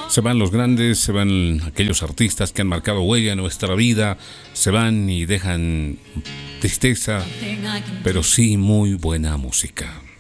Se van los grandes, se van aquellos artistas que han marcado huella en nuestra vida, se van y dejan tristeza, pero sí muy buena música.